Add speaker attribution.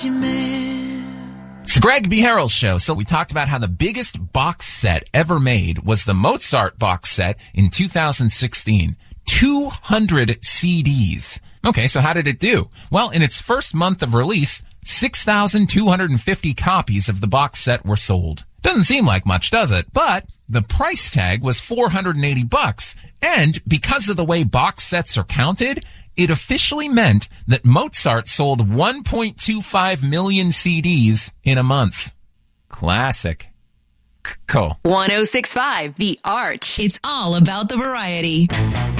Speaker 1: It's the Greg B. Harrell Show. So we talked about how the biggest box set ever made was the Mozart box set in 2016. 200 CDs. Okay, so how did it do? Well, in its first month of release, 6,250 copies of the box set were sold. Doesn't seem like much, does it? But the price tag was $480. And because of the way box sets are counted, it officially meant that Mozart sold 1.25 million CDs in a month. Classic. Cool.
Speaker 2: 106.5 The Arch. It's all about the variety.